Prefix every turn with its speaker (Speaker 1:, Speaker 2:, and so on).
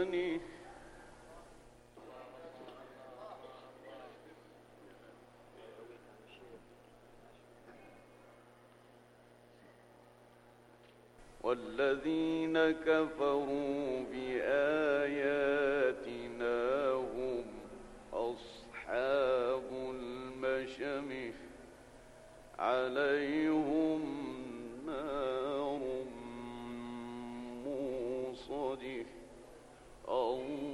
Speaker 1: والذين كفروا بآياتنا هم أصحاب المشأمة عليهم نار موصده.